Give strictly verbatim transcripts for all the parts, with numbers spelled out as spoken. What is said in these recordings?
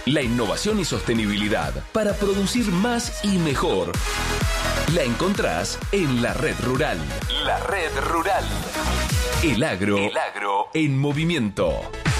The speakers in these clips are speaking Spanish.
La innovación y sostenibilidad para producir más y mejor. La encontrás en la Red Rural. La Red Rural. El agro, El agro en movimiento.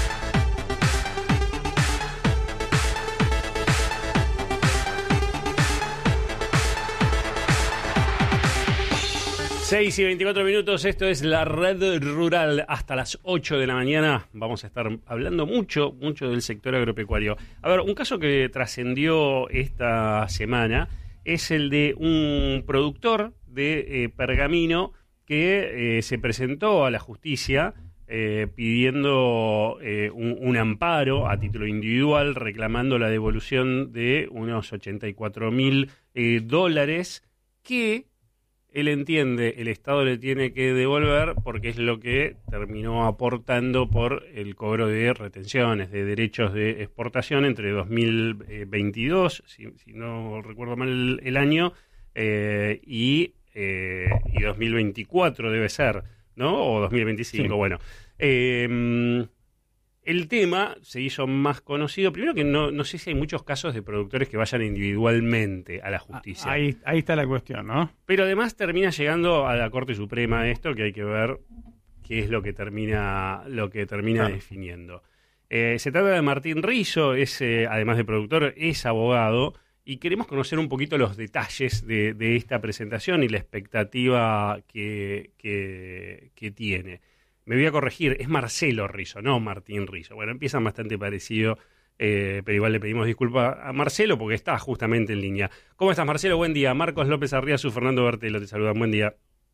seis y veinticuatro minutos, esto es la Red Rural. Hasta las ocho de la mañana vamos a estar hablando mucho, mucho del sector agropecuario. A ver, un caso que trascendió esta semana es el de un productor de eh, pergamino que eh, se presentó a la justicia eh, pidiendo eh, un, un amparo a título individual, reclamando la devolución de unos ochenta y cuatro mil eh, dólares que él entiende el Estado le tiene que devolver porque es lo que terminó aportando por el cobro de retenciones, de derechos de exportación entre dos mil veintidós, si, si no recuerdo mal el, el año, eh, y, eh, y dos mil veinticuatro debe ser, ¿no? O dos mil veinticinco, sí. Bueno. Eh, El tema se hizo más conocido. Primero que no, no sé si hay muchos casos de productores que vayan individualmente a la justicia. Ahí, ahí está la cuestión, ¿no? Pero además termina llegando a la Corte Suprema esto, que hay que ver qué es lo que termina, lo que termina claro. definiendo. Eh, se trata de Martín Rizzo, es, eh, además de productor, es abogado, y queremos conocer un poquito los detalles de, de esta presentación y la expectativa que, que, que tiene. Me voy a corregir, es Marcelo Rizzo, no Martín Rizzo. Bueno, empiezan bastante parecido, eh, pero igual le pedimos disculpas a Marcelo porque está justamente en línea. ¿Cómo estás, Marcelo? Buen día. Marcos López Arriazu, Fernando Bertelo, te saludan. Buen día.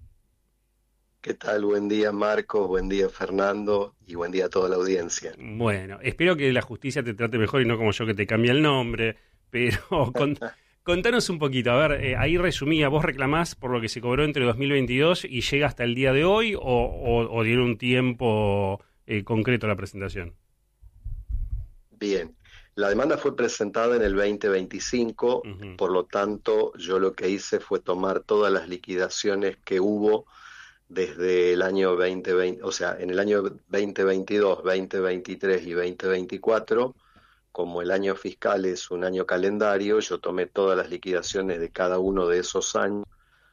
¿Qué tal? Buen día, Marcos. Buen día, Fernando. Y buen día a toda la audiencia. Bueno, espero que la justicia te trate mejor y no como yo que te cambie el nombre, pero... Con... Contanos un poquito, a ver, eh, ahí resumía, vos reclamás por lo que se cobró entre dos mil veintidós y llega hasta el día de hoy o, o, o dieron un tiempo eh, concreto a la presentación. Bien, la demanda fue presentada en el veinte veinticinco, uh-huh. Por lo tanto yo lo que hice fue tomar todas las liquidaciones que hubo desde el año veinte veinte, o sea, en el año veinte veintidós, veinte veintitrés y veinte veinticuatro. Como el año fiscal es un año calendario, yo tomé todas las liquidaciones de cada uno de esos años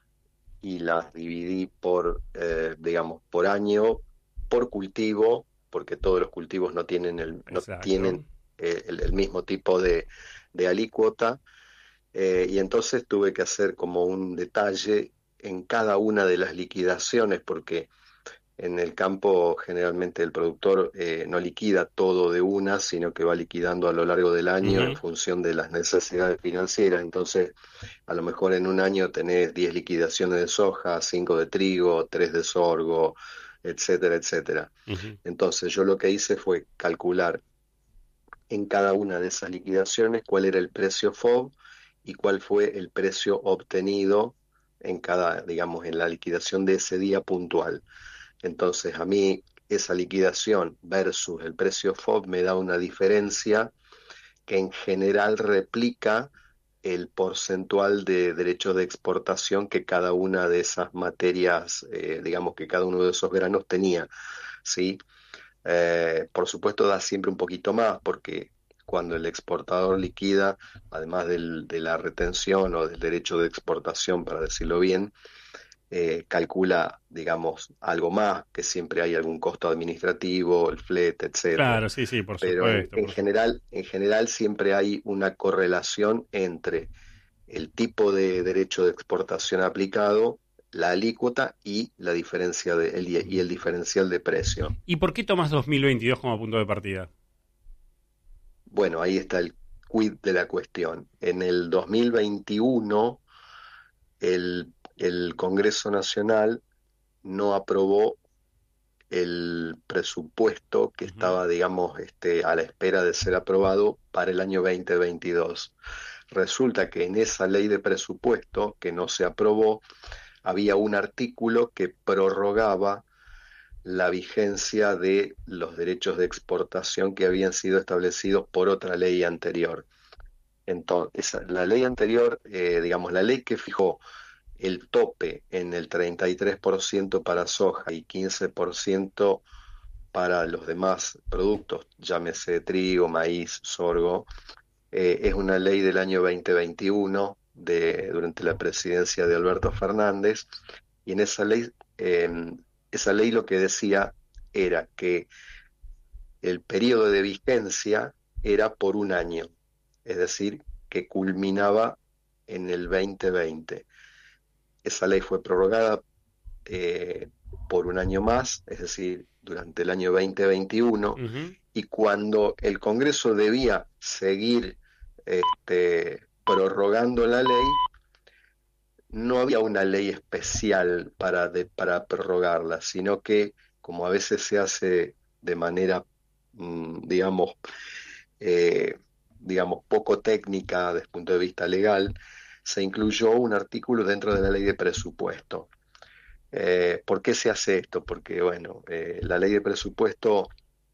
y las dividí por, eh, digamos, por año, por cultivo, porque todos los cultivos no tienen el, no tienen eh, el, el mismo tipo de, de alícuota, eh, y entonces tuve que hacer como un detalle en cada una de las liquidaciones, porque en el campo generalmente el productor eh, no liquida todo de una, sino que va liquidando a lo largo del año uh-huh. en función de las necesidades financieras. Entonces, a lo mejor en un año tenés diez liquidaciones de soja, cinco de trigo, tres de sorgo, etcétera, etcétera. Uh-huh. Entonces, yo lo que hice fue calcular en cada una de esas liquidaciones cuál era el precio F O B y cuál fue el precio obtenido en cada, digamos, en la liquidación de ese día puntual. Entonces, a mí esa liquidación versus el precio F O B me da una diferencia que en general replica el porcentual de derechos de exportación que cada una de esas materias, eh, digamos que cada uno de esos granos tenía, ¿sí? Eh, por supuesto da siempre un poquito más porque cuando el exportador liquida, además del, de la retención o del derecho de exportación, para decirlo bien, Eh, calcula, digamos, algo más, que siempre hay algún costo administrativo, el flete, etcétera. Claro, sí, sí, por Pero supuesto. en, en general, en general siempre hay una correlación entre el tipo de derecho de exportación aplicado, la alícuota y la diferencia de, el, y el diferencial de precio. ¿Y por qué tomas dos mil veintidós como punto de partida? Bueno, ahí está el quid de la cuestión. En el dos mil veintiuno, el el Congreso Nacional no aprobó el presupuesto que uh-huh. estaba, digamos, este, a la espera de ser aprobado para el año veinte veintidós. Resulta que en esa ley de presupuesto que no se aprobó, había un artículo que prorrogaba la vigencia de los derechos de exportación que habían sido establecidos por otra ley anterior. Entonces, la ley anterior, eh, digamos, la ley que fijó el tope en el treinta y tres por ciento para soja y quince por ciento para los demás productos, llámese trigo, maíz, sorgo, eh, es una ley del año veinte veintiuno, de, durante la presidencia de Alberto Fernández, y en esa ley, eh, esa ley lo que decía era que el periodo de vigencia era por un año, es decir, que culminaba en el veinte veinte. Esa ley fue prorrogada eh, por un año más, es decir, durante el año veinte veintiuno, uh-huh. Y cuando el Congreso debía seguir este, prorrogando la ley, no había una ley especial para, de, para prorrogarla, sino que, como a veces se hace de manera, mmm, digamos, eh, digamos, poco técnica desde el punto de vista legal, se incluyó un artículo dentro de la ley de presupuesto. Eh, ¿Por qué se hace esto? Porque, bueno, eh, la ley de presupuesto,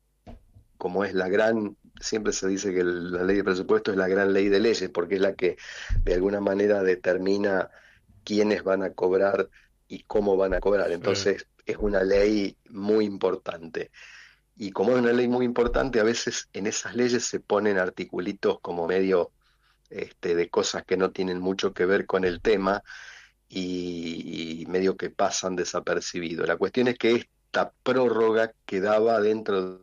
como es la gran, siempre se dice que el, la ley de presupuesto es la gran ley de leyes, porque es la que de alguna manera determina quiénes van a cobrar y cómo van a cobrar. Entonces, sí. Es una ley muy importante. Y como es una ley muy importante, a veces en esas leyes se ponen articulitos como medio este, de cosas que no tienen mucho que ver con el tema, y, y medio que pasan desapercibidos. La cuestión es que esta prórroga quedaba dentro,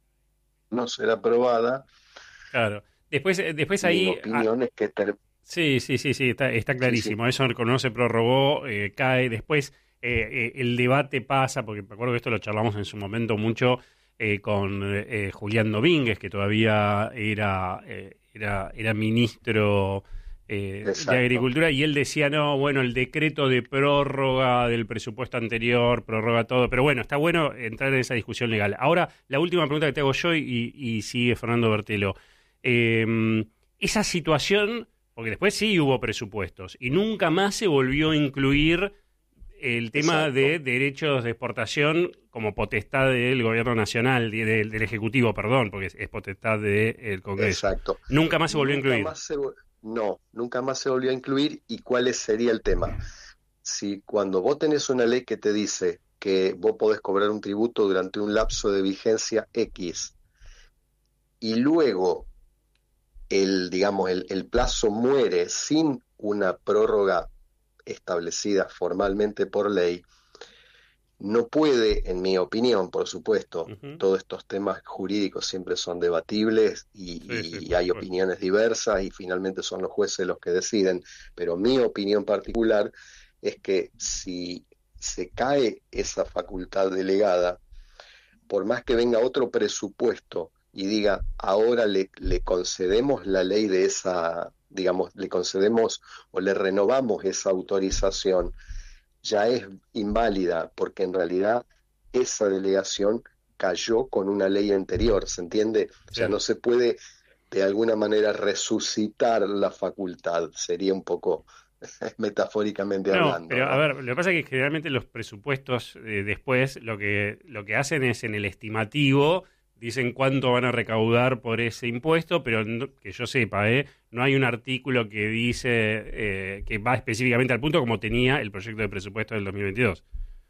no ser aprobada. Claro. Después, después ahí... Mi opinión ah, es que... Ter... Sí, sí, sí, sí, está, está clarísimo. Sí, sí. Eso no se prorrogó, eh, cae. Después eh, eh, el debate pasa, porque me acuerdo que esto lo charlamos en su momento mucho eh, con eh, Julián Domínguez, que todavía era, eh, era, era ministro... Eh, de Agricultura, y él decía, no, bueno, el decreto de prórroga del presupuesto anterior, prorroga todo, pero bueno, está bueno entrar en esa discusión legal. Ahora, la última pregunta que te hago yo, y, y sigue Fernando Bertelo, eh, esa situación, porque después sí hubo presupuestos, y nunca más se volvió a incluir el tema Exacto. de derechos de exportación como potestad del gobierno nacional, de, de, del Ejecutivo, perdón, porque es, es potestad del Congreso. Exacto. Nunca más se volvió nunca a incluir. Más se... No, nunca más se volvió a incluir. ¿Y cuál sería el tema? Si cuando vos tenés una ley que te dice que vos podés cobrar un tributo durante un lapso de vigencia X, y luego el, digamos, el, el plazo muere sin una prórroga establecida formalmente por ley, no puede, en mi opinión, por supuesto, uh-huh. todos estos temas jurídicos siempre son debatibles y, sí, sí, y hay bueno. opiniones diversas y finalmente son los jueces los que deciden, pero mi opinión particular es que si se cae esa facultad delegada, por más que venga otro presupuesto y diga, ahora le, le concedemos la ley de esa, digamos, le concedemos o le renovamos esa autorización, ya es inválida, porque en realidad esa delegación cayó con una ley anterior, ¿se entiende? Sí. O sea, no se puede de alguna manera resucitar la facultad, sería un poco metafóricamente no, hablando. Pero ¿no? a ver, lo que pasa es que generalmente los presupuestos eh, después lo que, lo que hacen es en el estimativo, dicen cuánto van a recaudar por ese impuesto, pero no, que yo sepa, ¿eh? no hay un artículo que dice eh, que va específicamente al punto como tenía el proyecto de presupuesto del dos mil veintidós.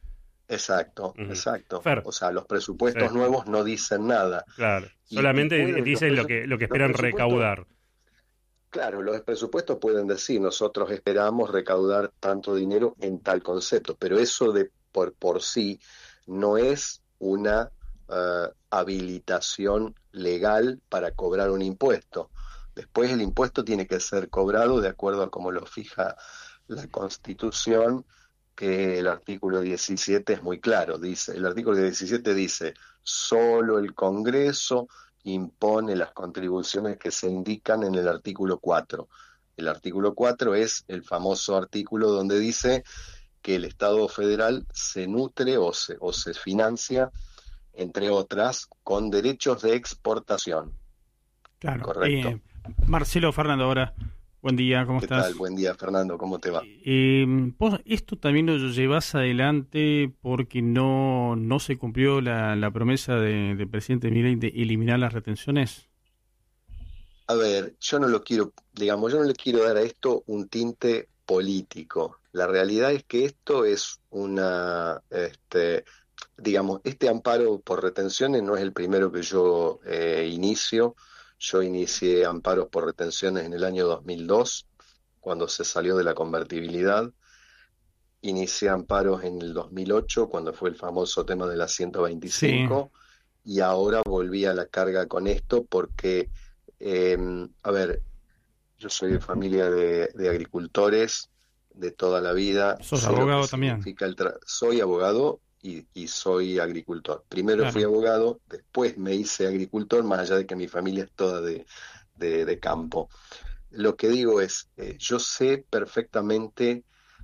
Exacto, uh-huh. exacto. Fer. O sea, los presupuestos sí. nuevos no dicen nada. Claro, y, solamente y pueden, dicen lo que, lo que esperan recaudar. Claro, los presupuestos pueden decir, nosotros esperamos recaudar tanto dinero en tal concepto, pero eso de por, por sí no es una uh, habilitación legal para cobrar un impuesto. Después el impuesto tiene que ser cobrado de acuerdo a como lo fija la Constitución, que el artículo diecisiete es muy claro, dice, el artículo diecisiete dice, solo el Congreso impone las contribuciones que se indican en el artículo cuatro. El artículo cuatro es el famoso artículo donde dice que el Estado federal se nutre o se, o se financia, entre otras, con derechos de exportación. Claro. Correcto. Eh, Marcelo, Fernando, ahora. Buen día, ¿cómo ¿Qué estás? tal? Buen día, Fernando, ¿cómo te va? Eh, vos esto también lo llevas adelante porque no, no se cumplió la, la promesa de, del presidente Milei de eliminar las retenciones. A ver, yo no lo quiero, digamos, yo no le quiero dar a esto un tinte político. La realidad es que esto es una, este, digamos, este amparo por retenciones no es el primero que yo eh, inicio. Yo inicié amparos por retenciones en el año dos mil dos, cuando se salió de la convertibilidad. Inicié amparos en el dos mil ocho, cuando fue el famoso tema de la ciento veinticinco, sí. Y ahora volví a la carga con esto porque, eh, a ver, yo soy de familia de, de agricultores de toda la vida. ¿Sos abogado también? El tra- soy abogado y, y soy agricultor. Primero claro. fui abogado, después me hice agricultor, más allá de que mi familia es toda de, de, de campo. Lo que digo es, eh, yo sé perfectamente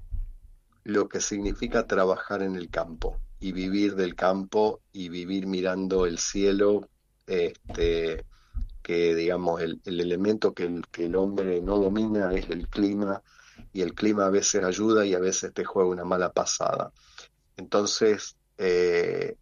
lo que significa trabajar en el campo y vivir del campo y vivir mirando el cielo, este, que digamos el, el elemento que el, que el hombre no domina es el clima, y el clima a veces ayuda y a veces te juega una mala pasada. Entonces, eh,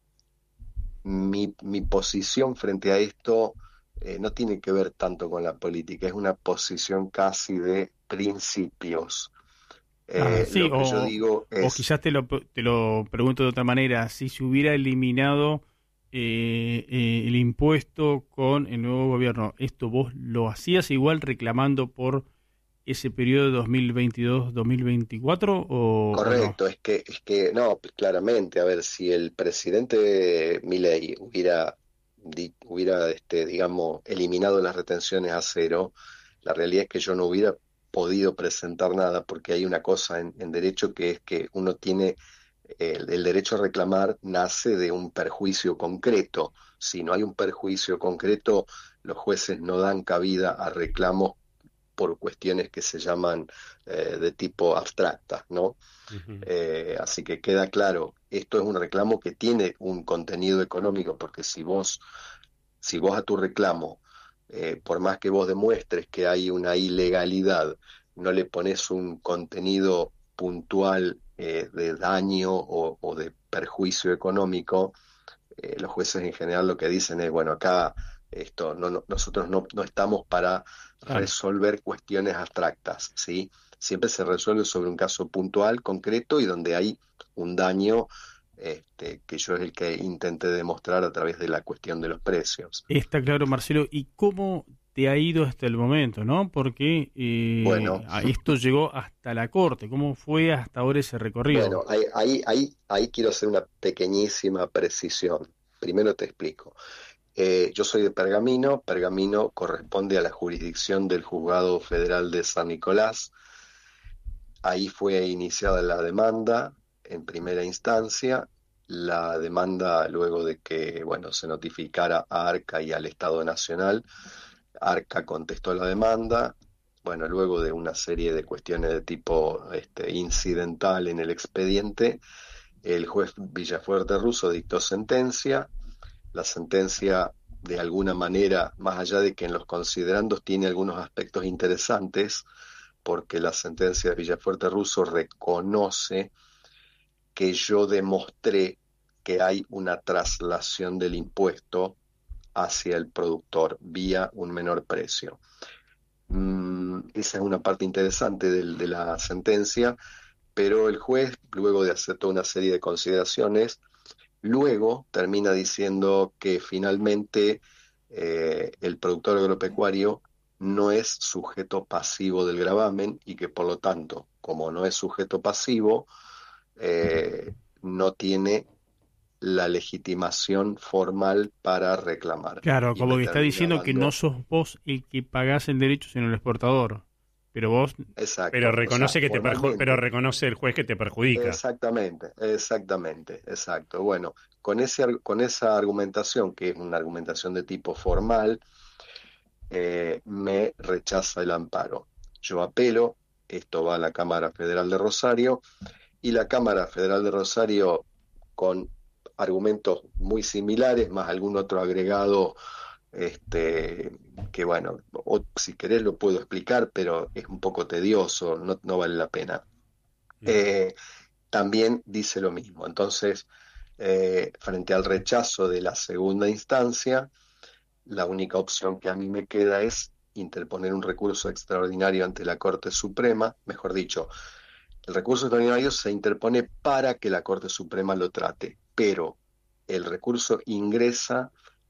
mi, mi posición frente a esto eh, no tiene que ver tanto con la política, es una posición casi de principios. Eh, ah, sí, lo que o, yo digo es... o quizás te lo, te lo pregunto de otra manera, si se hubiera eliminado eh, eh, el impuesto con el nuevo gobierno, ¿esto vos lo hacías igual reclamando por ese periodo de dos mil veintidós dos mil veinticuatro? O, Correcto, o no? es que, es que, no, claramente, a ver, si el presidente Milei hubiera, di, hubiera este, digamos, eliminado las retenciones a cero, la realidad es que yo no hubiera podido presentar nada, porque hay una cosa en, en derecho que es que uno tiene, el, el derecho a reclamar nace de un perjuicio concreto. Si no hay un perjuicio concreto, los jueces no dan cabida a reclamos por cuestiones que se llaman eh, de tipo abstractas, ¿no? Uh-huh. Eh, así que queda claro, esto es un reclamo que tiene un contenido económico, porque si vos, si vos a tu reclamo, eh, por más que vos demuestres que hay una ilegalidad, no le pones un contenido puntual eh, de daño o, o de perjuicio económico, eh, los jueces en general lo que dicen es, bueno, acá esto no, no, nosotros no, no estamos para resolver cuestiones abstractas, ¿sí? Siempre se resuelve sobre un caso puntual, concreto, y donde hay un daño este, que yo es el que intenté demostrar a través de la cuestión de los precios. Está claro, Marcelo. ¿Y cómo te ha ido hasta el momento, no? Porque eh, bueno, esto llegó hasta la Corte. ¿Cómo fue hasta ahora ese recorrido? Bueno, ahí, ahí, ahí, ahí quiero hacer una pequeñísima precisión. Primero te explico. Eh, yo soy de Pergamino. Pergamino corresponde a la jurisdicción del Juzgado Federal de San Nicolás. Ahí fue iniciada la demanda en primera instancia. La demanda, luego de que, bueno, se notificara a ARCA y al Estado Nacional, ARCA contestó la demanda. Bueno, luego de una serie de cuestiones de tipo este, incidental en el expediente, el juez Villafuerte Russo dictó sentencia. La sentencia, de alguna manera, más allá de que en los considerandos tiene algunos aspectos interesantes, porque la sentencia de Villafuerte Russo reconoce que yo demostré que hay una traslación del impuesto hacia el productor vía un menor precio. Mm, esa es una parte interesante de, de la sentencia, pero el juez, luego de hacer toda una serie de consideraciones, luego termina diciendo que finalmente eh, el productor agropecuario no es sujeto pasivo del gravamen y que por lo tanto, como no es sujeto pasivo, eh, no tiene la legitimación formal para reclamar. Claro, como que está diciendo dando... que no sos vos el que pagás el derecho, sino el exportador. Pero vos... Exacto. Pero reconoce, o sea, que te perju... pero reconoce el juez que te perjudica. Exactamente, exactamente, exacto. Bueno, con, ese, con esa argumentación, que es una argumentación de tipo formal, eh, me rechaza el amparo. Yo apelo, esto va a la Cámara Federal de Rosario, y la Cámara Federal de Rosario, con argumentos muy similares, más algún otro agregado, este, que bueno, o, si querés lo puedo explicar, pero es un poco tedioso, no, no vale la pena. Mm. Eh, también dice lo mismo. Entonces, eh, frente al rechazo de la segunda instancia, la única opción que a mí me queda es interponer un recurso extraordinario ante la Corte Suprema, mejor dicho, el recurso extraordinario se interpone para que la Corte Suprema lo trate, pero el recurso ingresa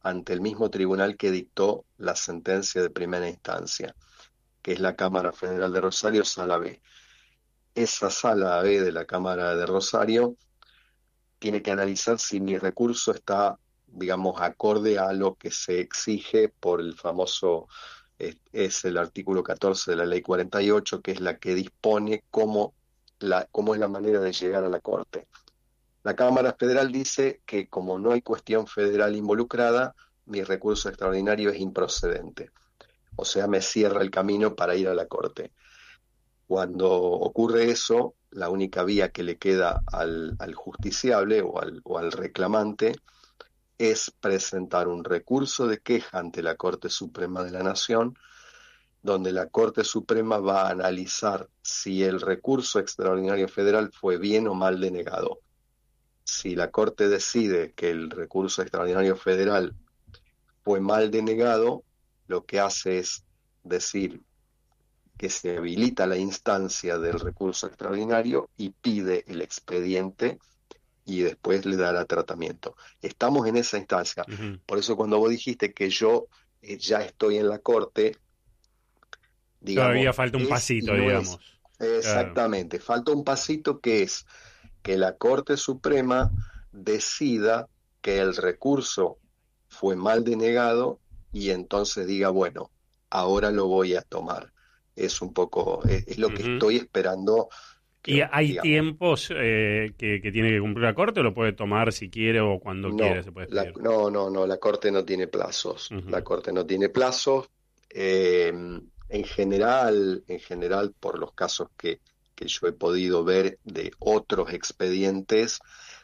ante el mismo tribunal que dictó la sentencia de primera instancia, que es la Cámara Federal de Rosario, Sala B. Esa Sala B de la Cámara de Rosario tiene que analizar si mi recurso está, digamos, acorde a lo que se exige por el famoso, es, es el artículo catorce de la Ley cuarenta y ocho, que es la que dispone cómo, la, cómo es la manera de llegar a la Corte. La Cámara Federal dice que como no hay cuestión federal involucrada, mi recurso extraordinario es improcedente. O sea, me cierra el camino para ir a la Corte. Cuando ocurre eso, la única vía que le queda al, al justiciable o al, o al reclamante es presentar un recurso de queja ante la Corte Suprema de la Nación, donde la Corte Suprema va a analizar si el recurso extraordinario federal fue bien o mal denegado. Si la Corte decide que el recurso extraordinario federal fue mal denegado, lo que hace es decir que se habilita la instancia del recurso extraordinario y pide el expediente y después le dará tratamiento. Estamos en esa instancia. Uh-huh. Por eso cuando vos dijiste que yo eh, ya estoy en la Corte, digamos, todavía falta un pasito, no digamos. Es, exactamente, claro. Falta un pasito que es que la Corte Suprema decida que el recurso fue mal denegado y entonces diga, bueno, ahora lo voy a tomar. Es un poco, es, es lo que uh-huh. estoy esperando. Que, ¿Y hay digamos, tiempos eh, que, que tiene que cumplir la Corte o lo puede tomar si quiere o cuando no, quiere? Se puede la, no, no, no, la Corte no tiene plazos. Uh-huh. La Corte no tiene plazos. Eh, en general, en general, por los casos que, que yo he podido ver de otros expedientes,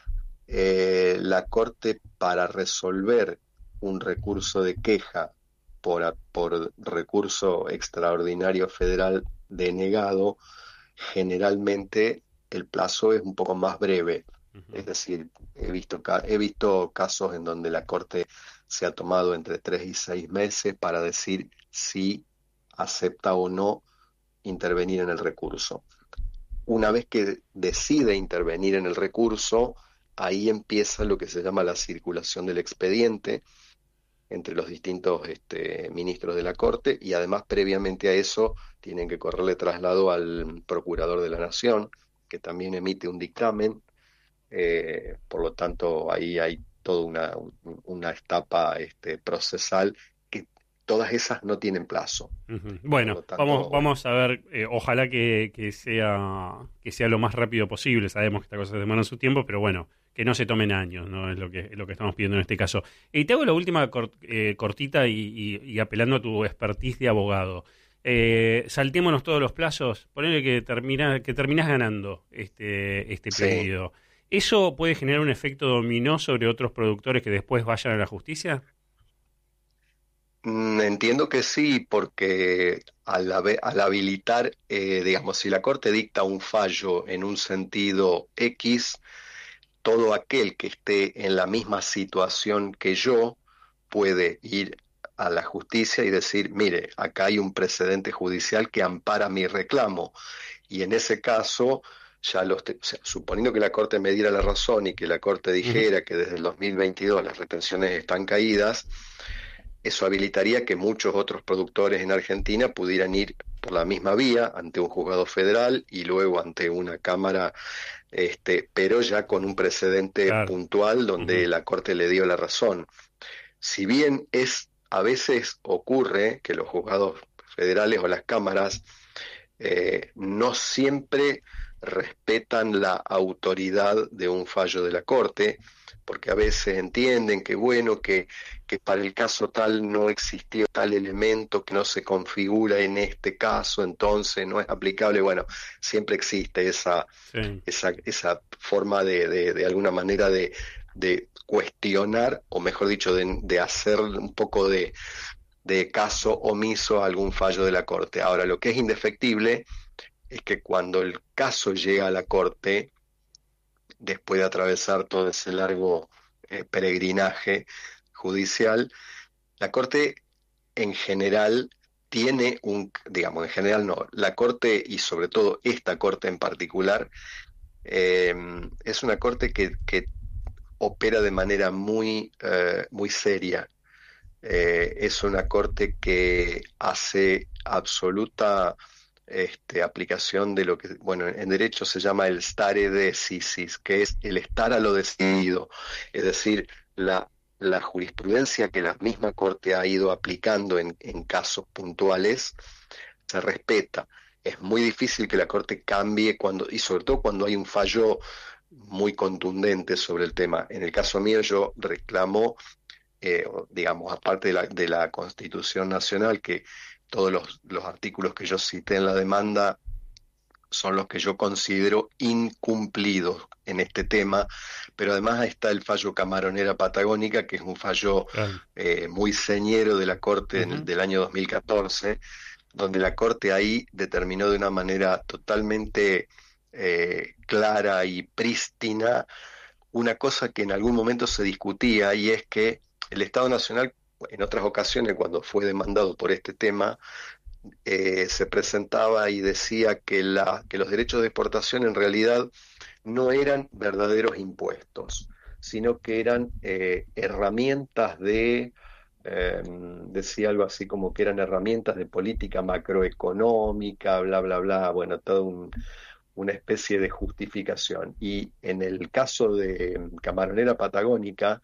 eh, la Corte para resolver un recurso de queja por, por recurso extraordinario federal denegado, generalmente el plazo es un poco más breve. Uh-huh. Es decir, he visto, he visto casos en donde la Corte se ha tomado entre tres y seis meses para decir si acepta o no intervenir en el recurso. Una vez que decide intervenir en el recurso, ahí empieza lo que se llama la circulación del expediente entre los distintos este, ministros de la Corte, y además previamente a eso tienen que correrle traslado al Procurador de la Nación, que también emite un dictamen. Eh, por lo tanto, ahí hay toda una, una etapa este, procesal que todas esas no tienen plazo. Uh-huh. Bueno, tanto, vamos, vamos a ver, eh, ojalá que, que, sea, que sea lo más rápido posible. Sabemos que esta cosa demora su tiempo, pero bueno, que no se tomen años, ¿no? Es lo que, es lo que estamos pidiendo en este caso. Y te hago la última cort, eh, cortita y, y, y apelando a tu expertise de abogado. Eh, saltémonos todos los plazos, ponele que, termina, que terminás ganando este, este sí. pedido. ¿Eso puede generar un efecto dominó sobre otros productores que después vayan a la justicia? Entiendo que sí, porque al, al habilitar, eh, digamos, si la Corte dicta un fallo en un sentido X, todo aquel que esté en la misma situación que yo puede ir a la justicia y decir, mire, acá hay un precedente judicial que ampara mi reclamo. Y en ese caso, ya los te- o sea, suponiendo que la Corte me diera la razón y que la Corte dijera uh-huh. que desde el dos mil veintidós las retenciones están caídas, eso habilitaría que muchos otros productores en Argentina pudieran ir por la misma vía ante un juzgado federal y luego ante una cámara, este, pero ya con un precedente claro. puntual donde uh-huh. la Corte le dio la razón. Si bien es a veces ocurre que los juzgados federales o las cámaras eh, no siempre respetan la autoridad de un fallo de la Corte, porque a veces entienden que bueno, que, que para el caso tal no existió tal elemento que no se configura en este caso, entonces no es aplicable. Bueno, siempre existe esa, sí. esa, esa forma de, de, de alguna manera de, de cuestionar, o mejor dicho, de, de hacer un poco de, de caso omiso a algún fallo de la Corte. Ahora, lo que es indefectible es que cuando el caso llega a la Corte, después de atravesar todo ese largo eh, peregrinaje judicial, la Corte en general tiene un, digamos, en general no, la Corte y sobre todo esta Corte en particular, eh, es una Corte que, que opera de manera muy, eh, muy seria. eh, es una corte que hace absoluta este, aplicación de lo que, bueno, en derecho se llama el stare decisis, que es el estar a lo decidido, es decir, la, la jurisprudencia que la misma corte ha ido aplicando en, en casos puntuales se respeta. Es muy difícil que la corte cambie cuando, y sobre todo cuando hay un fallo muy contundente sobre el tema. En el caso mío yo reclamo, eh, digamos, aparte de la, de la Constitución Nacional, que todos los, los artículos que yo cité en la demanda son los que yo considero incumplidos en este tema, pero además está el fallo Camaronera Patagónica, que es un fallo claro. eh, muy señero de la Corte uh-huh. en, del año dos mil catorce, donde la Corte ahí determinó de una manera totalmente eh, clara y prístina una cosa que en algún momento se discutía, y es que el Estado Nacional, en otras ocasiones, cuando fue demandado por este tema, eh, se presentaba y decía que, la, que los derechos de exportación en realidad no eran verdaderos impuestos, sino que eran eh, herramientas de, eh, decía algo así como que eran herramientas de política macroeconómica, bla, bla, bla, bueno, todo un... una especie de justificación. Y en el caso de Camaronera Patagónica,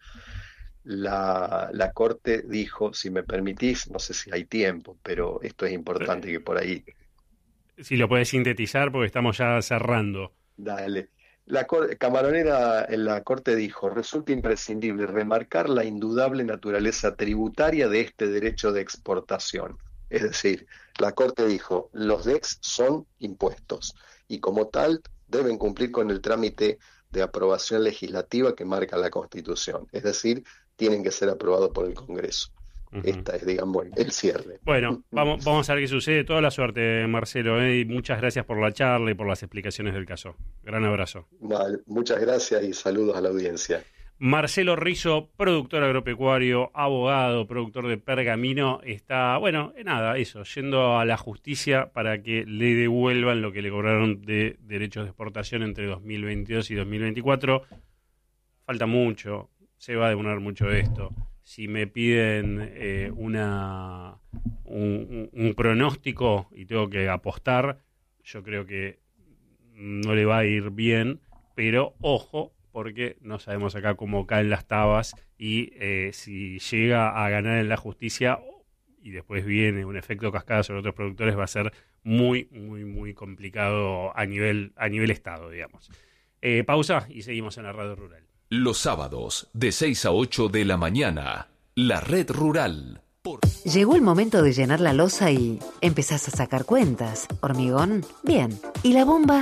la, la Corte dijo, si me permitís, no sé si hay tiempo, pero esto es importante que por ahí... Si lo puedes sintetizar, porque estamos ya cerrando. Dale. La cor- Camaronera en la Corte dijo, resulta imprescindible remarcar la indudable naturaleza tributaria de este derecho de exportación. Es decir, la Corte dijo, los D E X son impuestos, y como tal deben cumplir con el trámite de aprobación legislativa que marca la Constitución, es decir, tienen que ser aprobados por el Congreso. Uh-huh. Esta es, digamos, el cierre. Bueno, vamos, vamos a ver qué sucede. Toda la suerte, Marcelo, ¿eh? Y muchas gracias por la charla y por las explicaciones del caso. Gran abrazo. Vale, muchas gracias y saludos a la audiencia. Marcelo Rizzo, productor agropecuario, abogado, productor de Pergamino, está, bueno, nada, eso, yendo a la justicia para que le devuelvan lo que le cobraron de derechos de exportación entre dos mil veintidós y dos mil veinticuatro. Falta mucho, se va a demorar mucho esto. Si me piden eh, una un, un pronóstico y tengo que apostar, yo creo que no le va a ir bien, pero ojo, porque no sabemos acá cómo caen las tabas y eh, si llega a ganar en la justicia y después viene un efecto cascada sobre otros productores, va a ser muy, muy, muy complicado a nivel, a nivel Estado, digamos. Eh, pausa y seguimos en la Radio Rural. Los sábados, de seis a ocho de la mañana, la Red Rural. Por... Llegó el momento de llenar la losa y empezás a sacar cuentas. ¿Hormigón? Bien. ¿Y la bomba?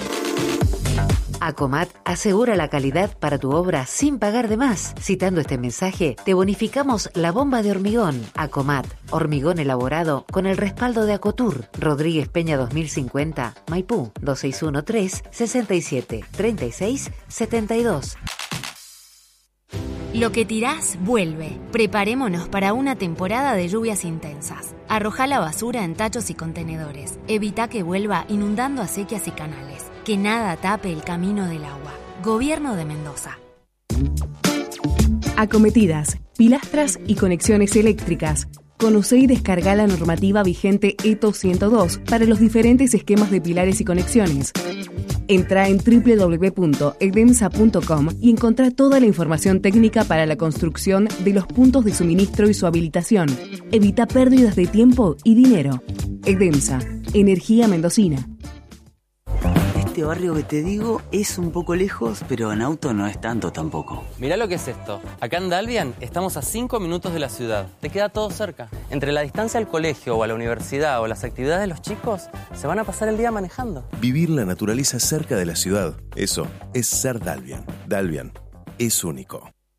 Acomat asegura la calidad para tu obra sin pagar de más. Citando este mensaje, te bonificamos la bomba de hormigón. Acomat, hormigón elaborado con el respaldo de Acotur. Rodríguez Peña dos mil cincuenta, Maipú, dos seis uno tres, sesenta y siete, treinta y seis, setenta y dos. Lo que tirás, vuelve. Preparémonos para una temporada de lluvias intensas. Arrojá la basura en tachos y contenedores. Evita que vuelva inundando acequias y canales. Que nada tape el camino del agua. Gobierno de Mendoza. Acometidas, pilastras y conexiones eléctricas. Conocé y descargá la normativa vigente E T O ciento dos para los diferentes esquemas de pilares y conexiones. Entrá en doble u doble u doble u punto edemsa punto com y encontrá toda la información técnica para la construcción de los puntos de suministro y su habilitación. Evita pérdidas de tiempo y dinero. Edemsa, energía mendocina. Este barrio que te digo es un poco lejos, pero en auto no es tanto tampoco. Mirá lo que es esto. Acá en Dalbian estamos a cinco minutos de la ciudad. Te queda todo cerca. Entre la distancia al colegio o a la universidad o las actividades de los chicos, se van a pasar el día manejando. Vivir la naturaleza cerca de la ciudad. Eso es ser Dalbian. Dalbian es único.